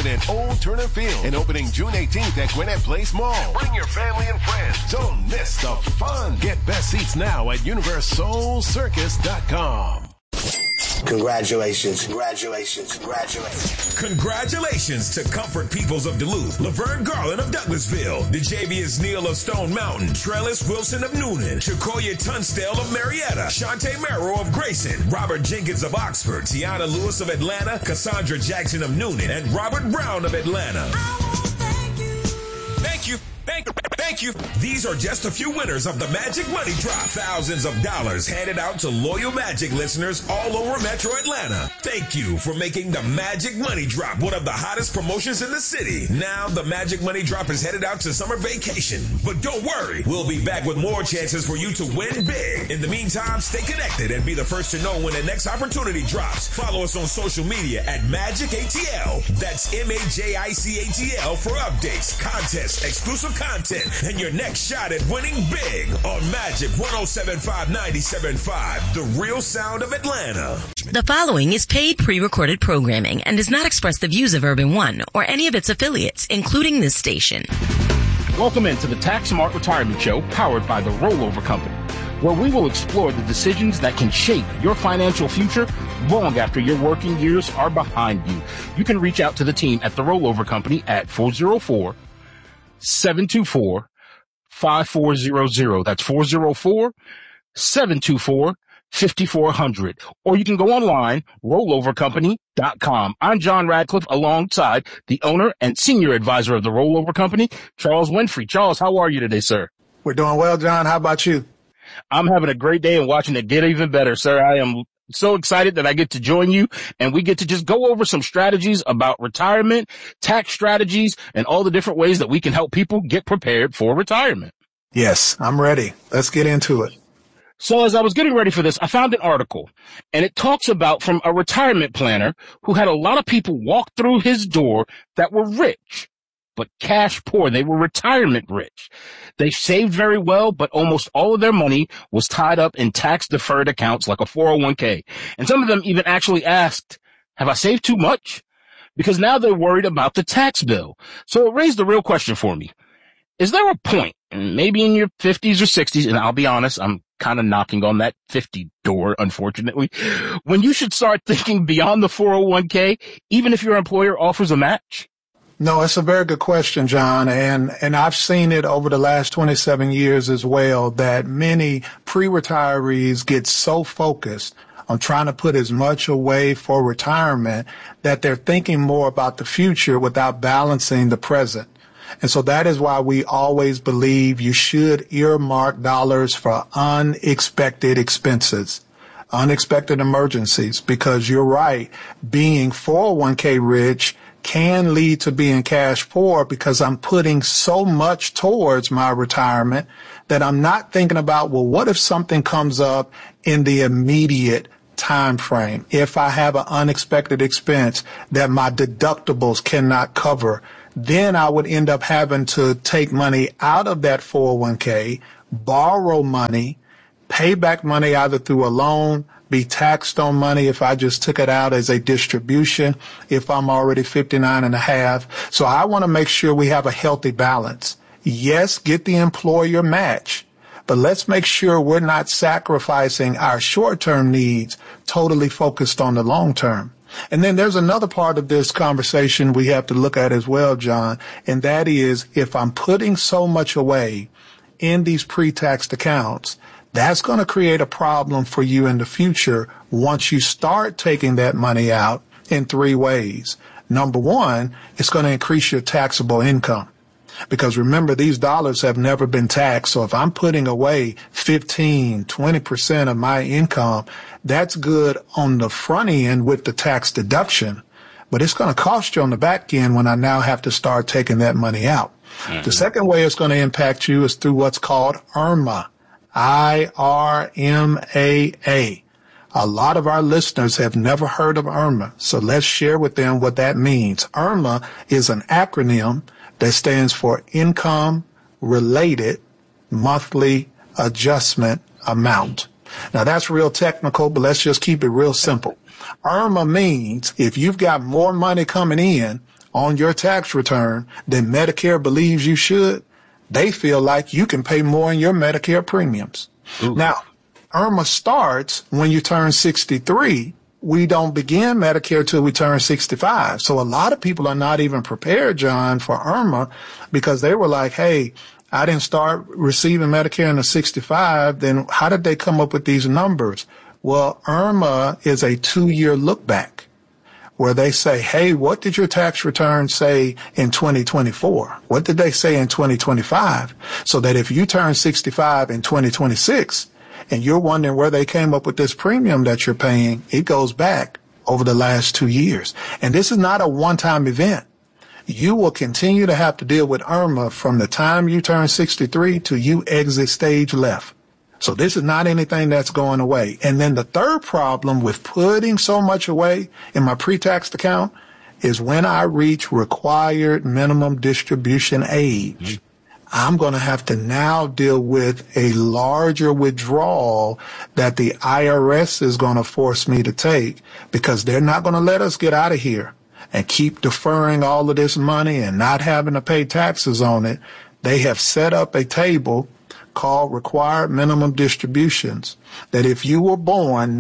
open at Old Turner Field and opening June 18th at Gwinnett Place Mall. Bring your family and friends. Don't miss the fun. Get best seats now at UniversalCircus.com. Congratulations to Comfort Peoples of Duluth, Laverne Garland of Douglasville, DeJavius Neal of Stone Mountain, Trellis Wilson of Noonan, Shakoya Tunstall of Marietta, Shantae Merrow of Grayson, Robert Jenkins of Oxford, Tiana Lewis of Atlanta, Cassandra Jackson of Noonan, and Robert Brown of Atlanta. Thank you. These are just a few winners of the Magic Money Drop. Thousands of dollars handed out to loyal Magic listeners all over Metro Atlanta. Thank you for making the Magic Money Drop one of the hottest promotions in the city. Now the Magic Money Drop is headed out to summer vacation. But don't worry, we'll be back with more chances for you to win big. In the meantime, stay connected and be the first to know when the next opportunity drops. Follow us on social media at Magic ATL. That's MAJICATL for updates, contests, exclusive content, and your next shot at winning big on Magic 107.5, 97.5, the real sound of Atlanta. The following is paid pre-recorded programming and does not express the views of Urban One or any of its affiliates, including this station. Welcome into the Tax Smart Retirement Show, powered by the Rollover Company, where we will explore the decisions that can shape your financial future long after your working years are behind you. You can reach out to the team at the Rollover Company at 404-724-5400. That's 404-724-5400. Or you can go online, rollovercompany.com. I'm John Radcliffe, alongside the owner and senior advisor of the Rollover Company, Charles Winfrey. Charles, how are you today, sir? We're doing well, John. How about you? I'm having a great day and watching it get even better, sir. I am so excited that I get to join you and we get to just go over some strategies about retirement, tax strategies, and all the different ways that we can help people get prepared for retirement. Yes, I'm ready. Let's get into it. So as I was getting ready for this, I found an article, and it talks about from a retirement planner who had a lot of people walk through his door that were rich, but cash poor. They were retirement rich. They saved very well, but almost all of their money was tied up in tax-deferred accounts like a 401k. And some of them even actually asked, have I saved too much? Because now they're worried about the tax bill. So it raised the real question for me. Is there a point, maybe in your 50s or 60s, and I'll be honest, I'm kind of knocking on that 50 door, unfortunately, when you should start thinking beyond the 401k, even if your employer offers a match? No, it's a very good question, John. And I've seen it over the last 27 years as well, that many pre-retirees get so focused on trying to put as much away for retirement that they're thinking more about the future without balancing the present. And so that is why we always believe you should earmark dollars for unexpected expenses, unexpected emergencies, because you're right, being 401k rich can lead to being cash poor because I'm putting so much towards my retirement that I'm not thinking about, well, what if something comes up in the immediate time frame? If I have an unexpected expense that my deductibles cannot cover, then I would end up having to take money out of that 401k, borrow money, pay back money either through a loan, be taxed on money if I just took it out as a distribution, if I'm already 59 and a half. So I want to make sure we have a healthy balance. Yes, get the employer match, but let's make sure we're not sacrificing our short-term needs, totally focused on the long-term. And then there's another part of this conversation we have to look at as well, John, and that is if I'm putting so much away in these pre-taxed accounts, that's going to create a problem for you in the future once you start taking that money out in three ways. Number one, it's going to increase your taxable income. Because remember, these dollars have never been taxed. So if I'm putting away 15, 20% of my income, that's good on the front end with the tax deduction. But it's going to cost you on the back end when I now have to start taking that money out. Mm-hmm. The second way it's going to impact you is through what's called IRMAA. IRMAA. A lot of our listeners have never heard of IRMAA, so let's share with them what that means. IRMAA is an acronym that stands for Income Related Monthly Adjustment Amount. Now that's real technical, but let's just keep it real simple. IRMAA means if you've got more money coming in on your tax return than Medicare believes you should, they feel like you can pay more in your Medicare premiums. Ooh. Now, IRMAA starts when you turn 63. We don't begin Medicare till we turn 65. So a lot of people are not even prepared, John, for IRMAA because they were like, hey, I didn't start receiving Medicare in the 65. Then how did they come up with these numbers? Well, IRMAA is a 2-year look back where they say, hey, what did your tax return say in 2024? What did they say in 2025? So that if you turn 65 in 2026 and you're wondering where they came up with this premium that you're paying, it goes back over the last 2 years. And this is not a one-time event. You will continue to have to deal with IRMAA from the time you turn 63 to you exit stage left. So this is not anything that's going away. And then the third problem with putting so much away in my pre-tax account is when I reach required minimum distribution age, I'm going to have to now deal with a larger withdrawal that the IRS is going to force me to take because they're not going to let us get out of here and keep deferring all of this money and not having to pay taxes on it. They have set up a table called required minimum distributions that if you were born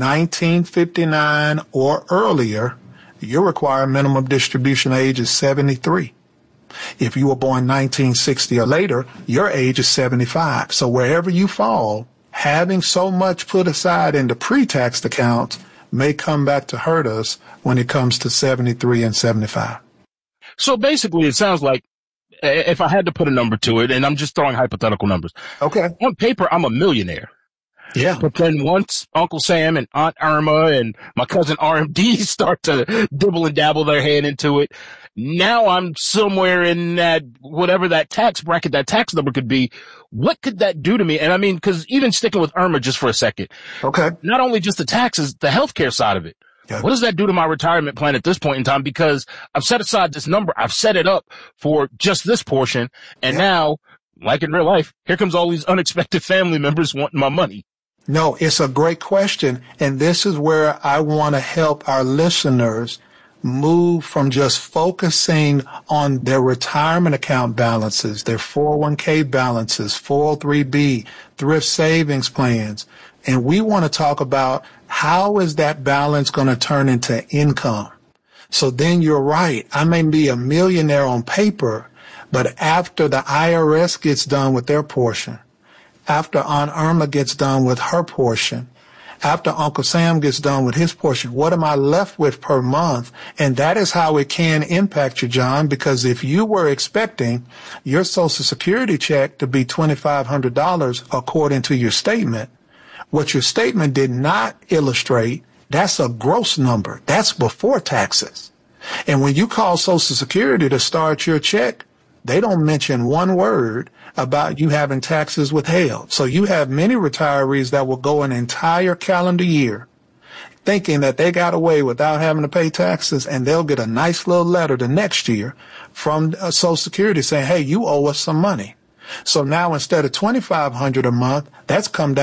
1959 or earlier, your required minimum distribution age is 73. If you were born 1960 or later, your age is 75. So wherever you fall, having so much put aside into pre-tax accounts may come back to hurt us when it comes to 73 and 75. So basically, it sounds like if I had to put a number to it, and I'm just throwing hypothetical numbers. Okay. On paper, I'm a millionaire. Yeah. But then once Uncle Sam and Aunt IRMAA and my cousin RMD start to dibble and dabble their hand into it, now I'm somewhere in that, whatever that tax bracket, that tax number could be. What could that do to me? And I mean, cause even sticking with IRMAA just for a second. Okay. Not only just the taxes, the healthcare side of it. Yeah. What does that do to my retirement plan at this point in time? Because I've set aside this number. I've set it up for just this portion. And now, like in real life, here comes all these unexpected family members wanting my money. No, it's a great question. And this is where I want to help our listeners move from just focusing on their retirement account balances, their 401k balances, 403b, thrift savings plans. And we want to talk about how is that balance going to turn into income? So then you're right. I may be a millionaire on paper, but after the IRS gets done with their portion, after Aunt IRMAA gets done with her portion, after Uncle Sam gets done with his portion, what am I left with per month? And that is how it can impact you, John, because if you were expecting your Social Security check to be $2,500 according to your statement, what your statement did not illustrate, that's a gross number. That's before taxes. And when you call Social Security to start your check, they don't mention one word about you having taxes withheld. So you have many retirees that will go an entire calendar year thinking that they got away without having to pay taxes, and they'll get a nice little letter the next year from Social Security saying, hey, you owe us some money. So now instead of $2,500 a month, that's come down